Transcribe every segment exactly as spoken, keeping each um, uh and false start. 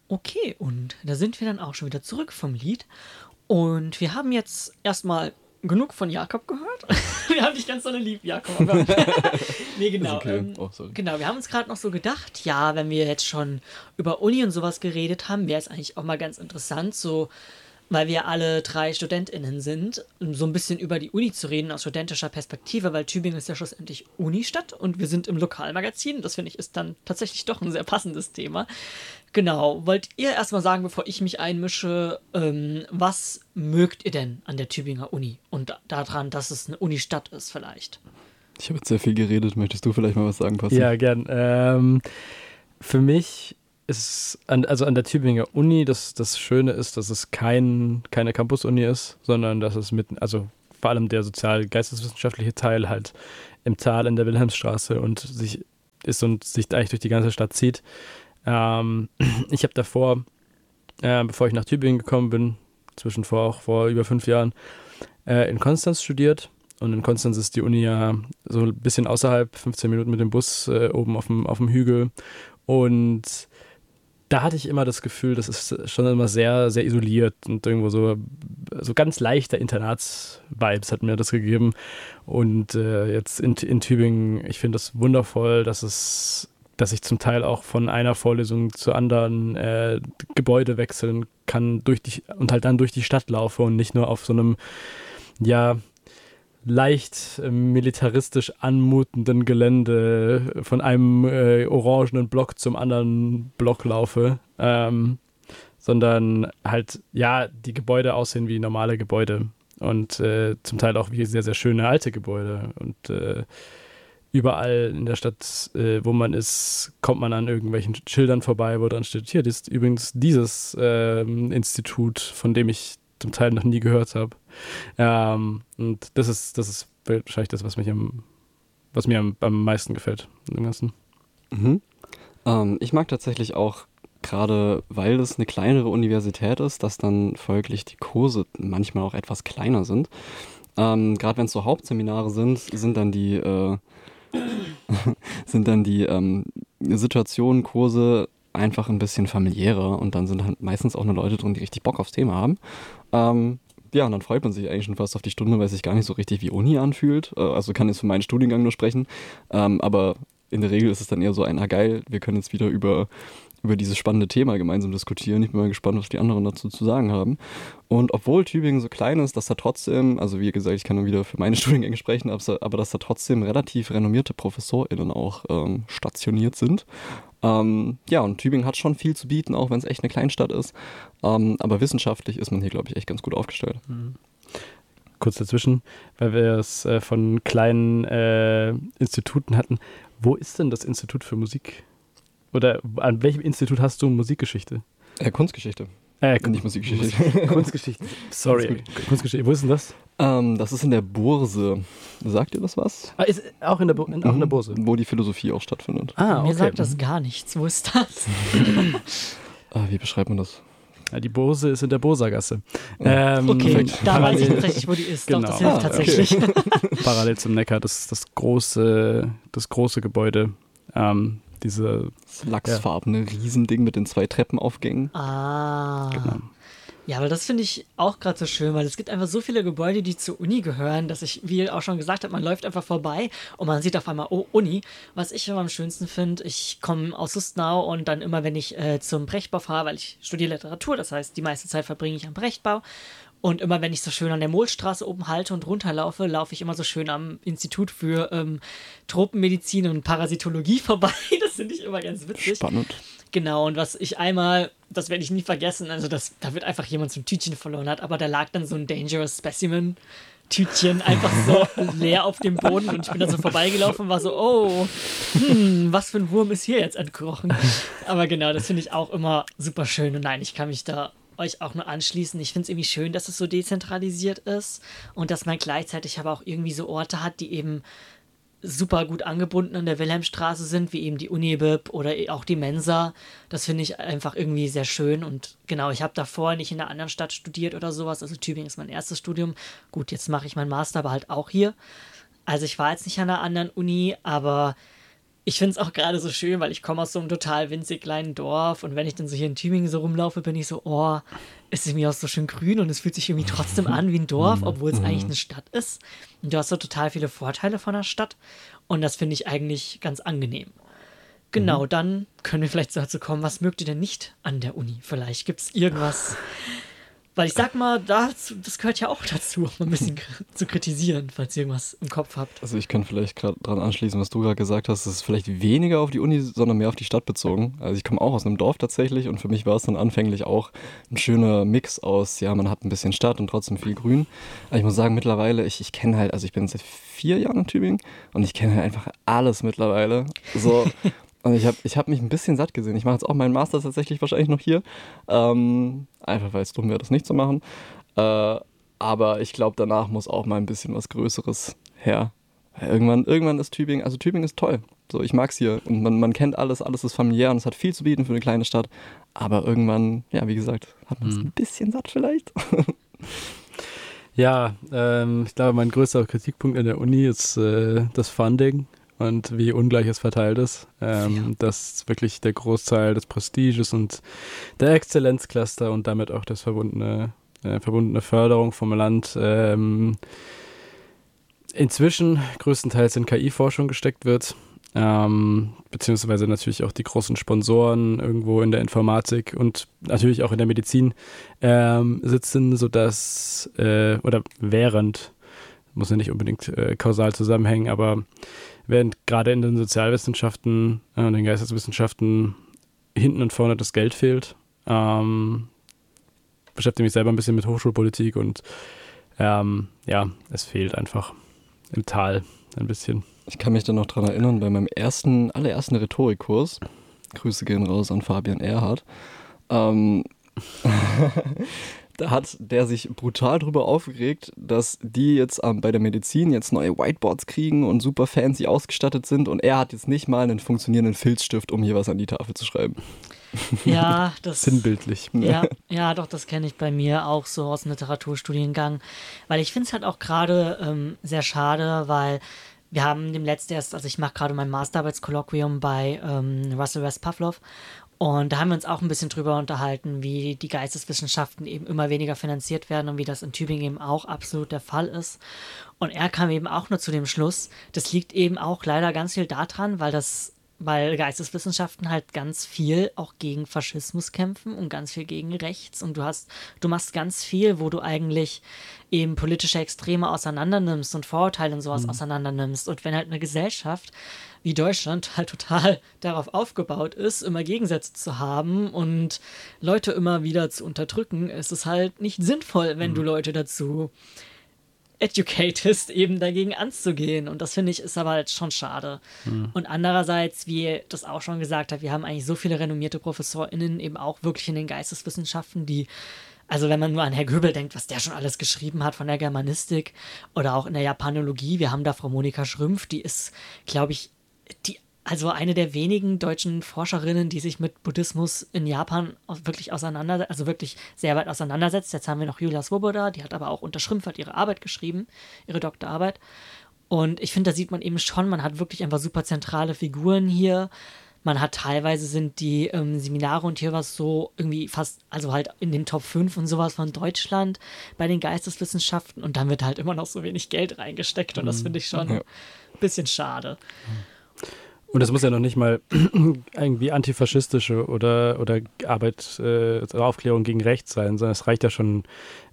Okay, und da sind wir dann auch schon wieder zurück vom Lied. Und wir haben jetzt erstmal genug von Jakob gehört. Wir haben dich ganz so lieb, Jakob. Aber nee, genau. okay. Ähm, oh, sorry. genau, wir haben uns gerade noch so gedacht, ja, wenn wir jetzt schon über Uni und sowas geredet haben, wäre es eigentlich auch mal ganz interessant, so, weil wir alle drei StudentInnen sind, um so ein bisschen über die Uni zu reden aus studentischer Perspektive, weil Tübingen ist ja schlussendlich Unistadt und wir sind im Lokalmagazin. Das finde ich ist dann tatsächlich doch ein sehr passendes Thema. Genau, wollt ihr erstmal sagen, bevor ich mich einmische, ähm, was mögt ihr denn an der Tübinger Uni und daran, dass es eine Unistadt ist vielleicht? Ich habe jetzt sehr viel geredet. Möchtest du vielleicht mal was sagen, Passi? Ja, gern. Ähm, für mich ist, an, also an der Tübinger Uni, das, das Schöne ist, dass es kein, keine Campus-Uni ist, sondern dass es mitten, also vor allem der sozial-geisteswissenschaftliche Teil halt im Tal in der Wilhelmsstraße und sich ist und sich eigentlich durch die ganze Stadt zieht. Ähm, ich habe davor, äh, bevor ich nach Tübingen gekommen bin, zwischen vor auch vor über fünf Jahren, äh, in Konstanz studiert. Und in Konstanz ist die Uni ja so ein bisschen außerhalb, fünfzehn Minuten mit dem Bus äh, oben auf dem, auf dem Hügel. Und da hatte ich immer das Gefühl, das ist schon immer sehr, sehr isoliert und irgendwo so, so ganz leichter Internats-Vibes hat mir das gegeben. Und äh, jetzt in, in Tübingen, ich finde das wundervoll, dass es dass ich zum Teil auch von einer Vorlesung zur anderen äh, Gebäude wechseln kann durch die, und halt dann durch die Stadt laufe und nicht nur auf so einem, ja, leicht äh, militaristisch anmutenden Gelände von einem äh, orangenen Block zum anderen Block laufe, ähm, sondern halt, ja, die Gebäude aussehen wie normale Gebäude und äh, zum Teil auch wie sehr, sehr schöne alte Gebäude und äh, überall in der Stadt, äh, wo man ist, kommt man an irgendwelchen Schildern vorbei, wo dran steht, hier ist übrigens dieses ähm, Institut, von dem ich zum Teil noch nie gehört habe. Ähm, und das ist, das ist wahrscheinlich das, was mich am, was mir am, am meisten gefällt im Ganzen. Mhm. Ähm, ich mag tatsächlich auch, gerade weil es eine kleinere Universität ist, dass dann folglich die Kurse manchmal auch etwas kleiner sind. Ähm, gerade wenn es so Hauptseminare sind, sind dann die äh, sind dann die ähm, Situationen, Kurse einfach ein bisschen familiärer und dann sind halt meistens auch nur Leute drin, die richtig Bock aufs Thema haben. Ähm, ja, und dann freut man sich eigentlich schon fast auf die Stunde, weil es sich gar nicht so richtig wie Uni anfühlt. Äh, also kann jetzt für meinen Studiengang nur sprechen, ähm, aber in der Regel ist es dann eher so ein, ah geil, wir können jetzt wieder über über dieses spannende Thema gemeinsam diskutieren. Ich bin mal gespannt, was die anderen dazu zu sagen haben. Und obwohl Tübingen so klein ist, dass da trotzdem, also wie gesagt, ich kann nur wieder für meine Studiengänge sprechen, aber dass da trotzdem relativ renommierte ProfessorInnen auch ähm, stationiert sind. Ähm, ja, und Tübingen hat schon viel zu bieten, auch wenn es echt eine Kleinstadt ist. Ähm, aber wissenschaftlich ist man hier, glaube ich, echt ganz gut aufgestellt. Mhm. Kurz dazwischen, weil wir es äh, von kleinen äh, Instituten hatten. Wo ist denn das Institut für Musik? Oder an welchem Institut hast du Musikgeschichte? Äh, Kunstgeschichte. Äh, Nicht Musikgeschichte. Kunstgeschichte. Sorry. Kunstgeschichte. Wo ist denn das? Ähm, das ist in der Burse. Sagt ihr das was? Ah, ist auch in der, Bo- in, auch in der Burse. Wo die Philosophie auch stattfindet. Ah, okay. Mir sagt das gar nichts. Wo ist das? ah, wie beschreibt man das? Ja, die Burse ist in der Bursergasse. Oh, ähm, okay, da weiß ich parallel- tatsächlich, wo die ist. Genau. Doch, das hilft Ah, tatsächlich. Parallel zum Neckar, das, das, große, das große Gebäude. Ähm, diese Das lachsfarbene Riesending mit den zwei Treppenaufgängen. Ah. Genau. Ja, aber das finde ich auch gerade so schön, weil es gibt einfach so viele Gebäude, die zur Uni gehören, dass ich, wie ihr auch schon gesagt habt, man läuft einfach vorbei und man sieht auf einmal, oh, Uni. Was ich immer am schönsten finde, ich komme aus Lustenau und dann immer, wenn ich äh, zum Brechtbau fahre, weil ich studiere Literatur, das heißt, die meiste Zeit verbringe ich am Brechtbau. Und immer, wenn ich so schön an der Mohlstraße oben halte und runterlaufe, laufe ich immer so schön am Institut für ähm, Tropenmedizin und Parasitologie vorbei. Das finde ich immer ganz witzig. Spannend. Genau, und was ich einmal, das werde ich nie vergessen, also das, da wird einfach jemand so ein Tütchen verloren hat, aber da lag dann so ein Dangerous Specimen Tütchen einfach so leer auf dem Boden und ich bin da so vorbeigelaufen und war so, oh, hm, was für ein Wurm ist hier jetzt entkrochen? Aber genau, das finde ich auch immer super schön und nein, ich kann mich da euch auch nur anschließen. Ich finde es irgendwie schön, dass es so dezentralisiert ist und dass man gleichzeitig aber auch irgendwie so Orte hat, die eben super gut angebunden an der Wilhelmstraße sind, wie eben die Unibib oder auch die Mensa. Das finde ich einfach irgendwie sehr schön und genau, ich habe davor nicht in einer anderen Stadt studiert oder sowas, also Tübingen ist mein erstes Studium. Gut, jetzt mache ich meinen Master, aber halt auch hier. Also ich war jetzt nicht an einer anderen Uni, aber ich finde es auch gerade so schön, weil ich komme aus so einem total winzig kleinen Dorf und wenn ich dann so hier in Tübingen so rumlaufe, bin ich so, oh, es ist mir auch so schön grün und es fühlt sich irgendwie trotzdem an wie ein Dorf, obwohl es eigentlich eine Stadt ist. Und du hast so total viele Vorteile von der Stadt und das finde ich eigentlich ganz angenehm. Genau, dann können wir vielleicht dazu kommen, was mögt ihr denn nicht an der Uni? Vielleicht gibt es irgendwas, weil ich sag mal, das, das gehört ja auch dazu, auch mal ein bisschen zu kritisieren, falls ihr irgendwas im Kopf habt. Also ich kann vielleicht gerade dran anschließen, was du gerade gesagt hast, es ist vielleicht weniger auf die Uni, sondern mehr auf die Stadt bezogen. Also ich komme auch aus einem Dorf tatsächlich und für mich war es dann anfänglich auch ein schöner Mix aus, ja, man hat ein bisschen Stadt und trotzdem viel Grün. Aber ich muss sagen, mittlerweile, ich, ich kenne halt, also ich bin seit vier Jahren in Tübingen und ich kenne halt einfach alles mittlerweile. So... Und ich habe ich hab mich ein bisschen satt gesehen. Ich mache jetzt auch meinen Master tatsächlich wahrscheinlich noch hier. Ähm, einfach weil es dumm wäre, das nicht zu machen. Äh, aber ich glaube, danach muss auch mal ein bisschen was Größeres her. Weil irgendwann, irgendwann ist Tübingen, also Tübingen ist toll. So, ich mag's hier. Und man, man kennt alles, alles ist familiär und es hat viel zu bieten für eine kleine Stadt. Aber irgendwann, ja, wie gesagt, hat man es Mhm. ein bisschen satt vielleicht. Ja, ähm, ich glaube, mein größter Kritikpunkt an der Uni ist äh, das Funding und wie ungleich es verteilt ist. Ähm, dass wirklich der Großteil des Prestiges und der Exzellenzcluster und damit auch das verbundene, äh, verbundene Förderung vom Land ähm, inzwischen größtenteils in K I-Forschung gesteckt wird. Ähm, beziehungsweise natürlich auch die großen Sponsoren irgendwo in der Informatik und natürlich auch in der Medizin ähm, sitzen, sodass, äh, oder während, muss ja nicht unbedingt äh, kausal zusammenhängen, aber während gerade in den Sozialwissenschaften und äh, den Geisteswissenschaften hinten und vorne das Geld fehlt, ähm, beschäftige mich selber ein bisschen mit Hochschulpolitik und ähm, ja, es fehlt einfach im Tal ein bisschen. Ich kann mich dann noch dran erinnern, bei meinem ersten, allerersten Rhetorikkurs, Grüße gehen raus an Fabian Erhardt, ähm, da hat der sich brutal drüber aufgeregt, dass die jetzt ähm, bei der Medizin jetzt neue Whiteboards kriegen und super fancy ausgestattet sind und er hat jetzt nicht mal einen funktionierenden Filzstift, um hier was an die Tafel zu schreiben. Ja, das... Sinnbildlich. Ja, ja, doch, das kenne ich bei mir auch so aus dem Literaturstudiengang, weil ich finde es halt auch gerade ähm, sehr schade, weil wir haben dem letzten erst, also ich mache gerade mein Masterarbeitskolloquium bei ähm, Russell West Pavlov und da haben wir uns auch ein bisschen drüber unterhalten, wie die Geisteswissenschaften eben immer weniger finanziert werden und wie das in Tübingen eben auch absolut der Fall ist. Und er kam eben auch nur zu dem Schluss, das liegt eben auch leider ganz viel daran, weil das weil Geisteswissenschaften halt ganz viel auch gegen Faschismus kämpfen und ganz viel gegen Rechts und du hast, du machst ganz viel, wo du eigentlich eben politische Extreme auseinandernimmst und Vorurteile und sowas mhm. auseinandernimmst und wenn halt eine Gesellschaft wie Deutschland halt total darauf aufgebaut ist, immer Gegensätze zu haben und Leute immer wieder zu unterdrücken, ist es halt nicht sinnvoll, wenn mhm. du Leute dazu educatest, eben dagegen anzugehen. Und das finde ich ist aber halt schon schade. Mhm. Und andererseits, wie das auch schon gesagt hat, wir haben eigentlich so viele renommierte ProfessorInnen eben auch wirklich in den Geisteswissenschaften, die, also wenn man nur an Herr Göbel denkt, was der schon alles geschrieben hat von der Germanistik oder auch in der Japanologie, wir haben da Frau Monika Schrümpf, die ist, glaube ich, die also eine der wenigen deutschen Forscherinnen, die sich mit Buddhismus in Japan wirklich auseinander, also wirklich sehr weit auseinandersetzt. Jetzt haben wir noch Julia Svoboda, die hat aber auch unter Schrümpf hat ihre Arbeit geschrieben, ihre Doktorarbeit. Und ich finde, da sieht man eben schon, man hat wirklich einfach super zentrale Figuren hier. Man hat teilweise sind die ähm, Seminare und hier was so irgendwie fast, also halt in den Top fünf und sowas von Deutschland bei den Geisteswissenschaften und dann wird halt immer noch so wenig Geld reingesteckt und das finde ich schon ja. ein bisschen schade. Und das muss ja noch nicht mal irgendwie antifaschistische oder, oder Arbeit, äh, Aufklärung gegen Rechts sein, sondern es reicht ja schon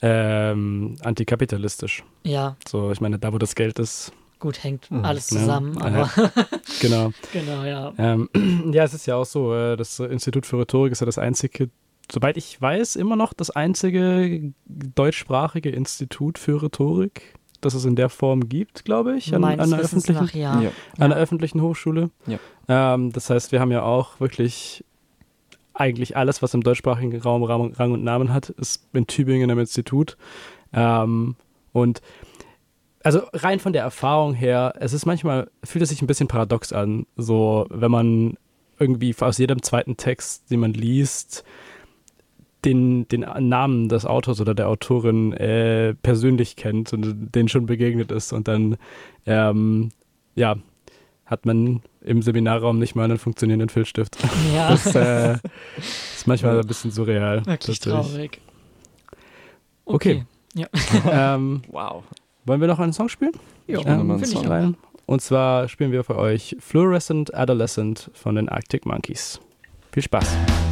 ähm, antikapitalistisch. Ja. So, ich meine, da wo das Geld ist. Gut, hängt alles zusammen, ja, aber. Genau. Genau, ja. Ähm, ja, es ist ja auch so, äh, das Institut für Rhetorik ist ja das einzige, soweit ich weiß, immer noch das einzige deutschsprachige Institut für Rhetorik, das es in der Form gibt, glaube ich, an, an, einer, öffentlichen, nach, ja. Ja. an einer öffentlichen Hochschule. Ja. Ähm, das heißt, wir haben ja auch wirklich eigentlich alles, was im deutschsprachigen Raum Rang und Namen hat, ist in Tübingen im Institut. Ähm, und also rein von der Erfahrung her, es ist manchmal, fühlt es sich ein bisschen paradox an, so wenn man irgendwie aus jedem zweiten Text, den man liest, Den, den Namen des Autors oder der Autorin äh, persönlich kennt und denen schon begegnet ist und dann ähm, ja, hat man im Seminarraum nicht mal einen funktionierenden Filzstift. Ja. Das äh, ist manchmal ein bisschen surreal. Wirklich traurig. Okay. Ja. ähm, Wow. wollen wir noch einen Song spielen? Ja, Ähm, ähm, finde ich Song rein. Und zwar spielen wir für euch Fluorescent Adolescent von den Arctic Monkeys. Viel Spaß.